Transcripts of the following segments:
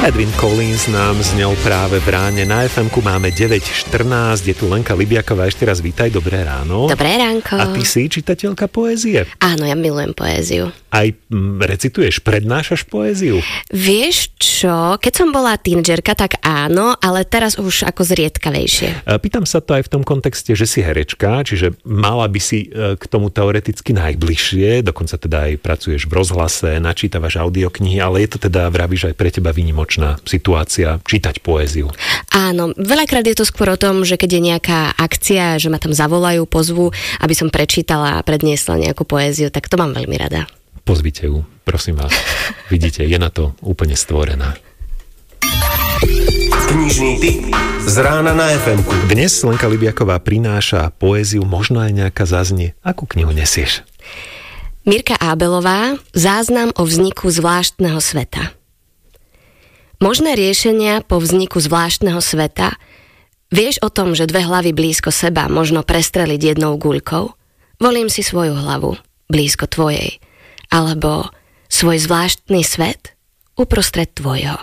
Edwin Collins nám znel práve v ráne. Na FM-ku máme 9.14, je tu Lenka Libiaková. Ešte raz vítaj, dobré ráno. Dobré ránko. A ty si čitateľka poézie? Áno, ja milujem poéziu. Aj recituješ, prednášaš poéziu? Vieš čo, keď som bola tínedžerka, tak áno, ale teraz už ako zriedkavejšie. Pýtam sa to aj v tom kontexte, že si herečka, čiže mala by si k tomu teoreticky najbližšie, dokonca teda aj pracuješ v rozhlase, načítavaš audioknihy, ale je to teda, vravíš, aj pre teba výnimočná situácia čítať poéziu. Áno, veľakrát je to skôr o tom, že keď je nejaká akcia, že ma tam zavolajú, pozvú, aby som prečítala a predniesla nejakú poéziu, tak to mám veľmi rada. Pozvite ju, prosím vás. Vidíte, je na to úplne stvorená. Knižný tip z rána na FM-ku. Dnes Lenka Libiaková prináša poéziu, možno aj nejaká zaznie. Akú knihu nesieš? Mirka Ábelová, Záznam o vzniku zvláštneho sveta. Možné riešenia po vzniku zvláštneho sveta. Vieš o tom, že dve hlavy blízko seba možno prestreliť jednou guľkou? Volím si svoju hlavu, blízko tvojej. Alebo svoj zvláštny svet uprostred tvojho.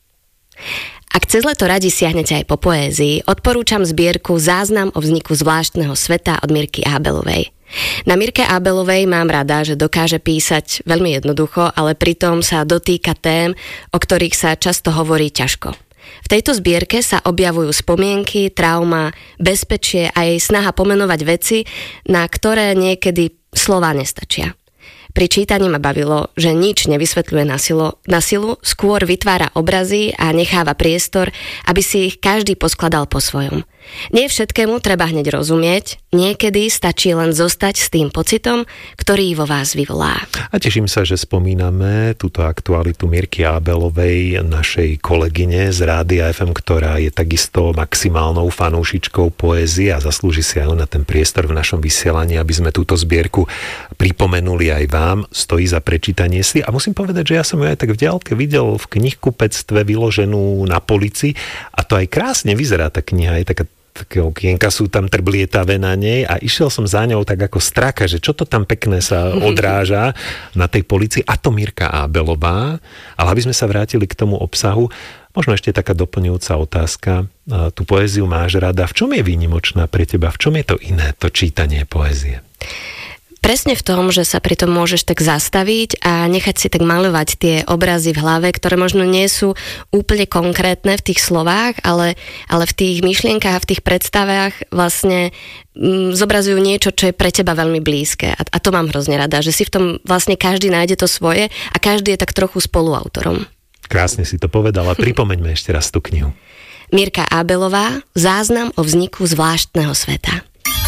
Ak cez leto radi siahnete aj po poézii, odporúčam zbierku Záznam o vzniku zvláštneho sveta od Mirky Ábelovej. Na Mirke Ábelovej mám rada, že dokáže písať veľmi jednoducho, ale pritom sa dotýka tém, o ktorých sa často hovorí ťažko. V tejto zbierke sa objavujú spomienky, trauma, bezpečie a jej snaha pomenovať veci, na ktoré niekedy slová nestačia. Pri čítaní ma bavilo, že nič nevysvetľuje na silu, skôr vytvára obrazy a necháva priestor, aby si ich každý poskladal po svojom. Nie všetkému treba hneď rozumieť, niekedy stačí len zostať s tým pocitom, ktorý vo vás vyvolá. A teším sa, že spomíname túto aktualitu Mirky Ábelovej, našej kolegyne z Rádia FM, ktorá je takisto maximálnou fanúšičkou poézie a zaslúži si aj na ten priestor v našom vysielaní, aby sme túto zbierku pripomenuli aj vám. Stojí za prečítanie si a musím povedať, že ja som ju aj tak v diaľke videl v knihkupectve vyloženú na polici a to aj krásne vyzerá tá kniha, je také okienka sú tam trblietavé na nej a išiel som za ňou tak ako straka, že čo to tam pekné sa odráža na tej polici a to Mirka Ábelová. Ale aby sme sa vrátili k tomu obsahu, možno ešte taká doplňujúca otázka. Tú poéziu máš rada. V čom je výnimočná pre teba? V čom je to iné, to čítanie poézie? Presne v tom, že sa pri tom môžeš tak zastaviť a nechať si tak maľovať tie obrazy v hlave, ktoré možno nie sú úplne konkrétne v tých slovách, ale v tých myšlienkach a v tých predstavách vlastne zobrazujú niečo, čo je pre teba veľmi blízke. A to mám hrozne rada, že si v tom vlastne každý nájde to svoje a každý je tak trochu spoluautorom. Krásne si to povedala. Pripomeňme ešte raz tú knihu. Mirka Ábelová, Záznam o vzniku zvláštneho sveta.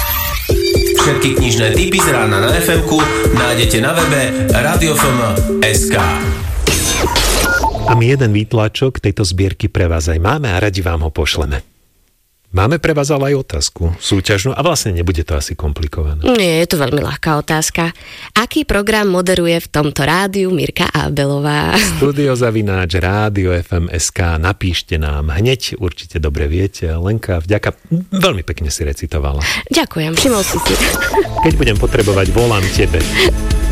Všetky knižné tipy z rána na FM-ku nájdete na webe radiofm.sk. A my jeden výtlačok tejto zbierky pre vás aj máme a radi vám ho pošleme. Máme pre vás ale aj otázku súťažnú a vlastne nebude to asi komplikované. Nie, je to veľmi ľahká otázka. Aký program moderuje v tomto rádiu Mirka Ábelová? studio@radiofm.sk. Napíšte nám hneď, určite dobre viete. Lenka, vďaka, veľmi pekne si recitovala. Ďakujem, všimol si. Keď budem potrebovať, volám tebe.